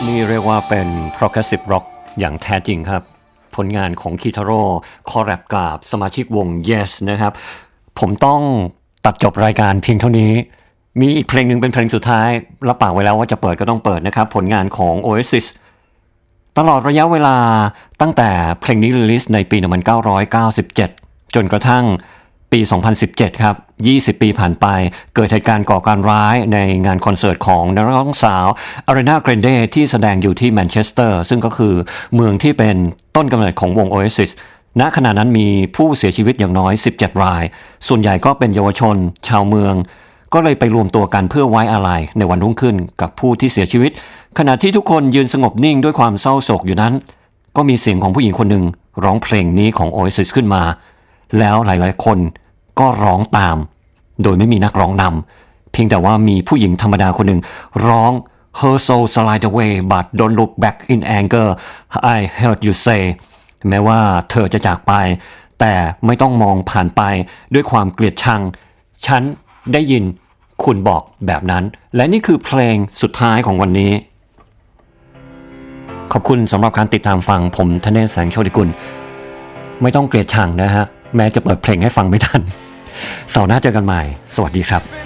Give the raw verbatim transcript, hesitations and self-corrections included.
นี่เรียกว่าเป็น Progressive Rock อย่างแท้จริงครับผลงานของคิทาโร่คอแรปกับสมาชิกวง Yes นะครับผมต้องตัดจบรายการเพียงเท่านี้มีอีกเพลงหนึ่งเป็นเพลงสุดท้ายรับปากไว้แล้วว่าจะเปิดก็ต้องเปิดนะครับผลงานของ Oasis ตลอดระยะเวลาตั้งแต่เพลงนี้รีลิสในปีหนึ่งพันเก้าร้อยเก้าสิบเจ็ดจนกระทั่งปีสองพันสิบเจ็ดครับยี่สิบปีผ่านไปเกิดเหตุการณ์ก่อการร้ายในงานคอนเสิร์ตของนักร้องสาว Ariana Grande ที่แสดงอยู่ที่แมนเชสเตอร์ซึ่งก็คือเมืองที่เป็นต้นกำเนิดของวง Oasis ณขณะนั้นมีผู้เสียชีวิตอย่างน้อยสิบเจ็ดรายส่วนใหญ่ก็เป็นเยาวชนชาวเมืองก็เลยไปรวมตัวกันเพื่อไว้อาลัยในวันรุ่งขึ้นกับผู้ที่เสียชีวิตขณะที่ทุกคนยืนสงบนิ่งด้วยความเศร้าโศกอยู่นั้นก็มีเสียงของผู้หญิงคนหนึ่งร้องเพลงนี้ของ Oasis ขึ้นมาแล้วหลายๆคนก็ร้องตามโดยไม่มีนักร้องนำเพียงแต่ว่ามีผู้หญิงธรรมดาคนหนึ่งร้อง Her soul slide away but don't look back in anger I heard you say แม้ว่าเธอจะจากไปแต่ไม่ต้องมองผ่านไปด้วยความเกลียดชังฉันได้ยินคุณบอกแบบนั้นและนี่คือเพลงสุดท้ายของวันนี้ขอบคุณสำหรับการติดตามฟังผมธเนศ แสงโชติกุลไม่ต้องเกลียดชังนะฮะแม้จะเปิดเพลงให้ฟังไม่ทันเสาร์หน้าเจอกันใหม่สวัสดีครับ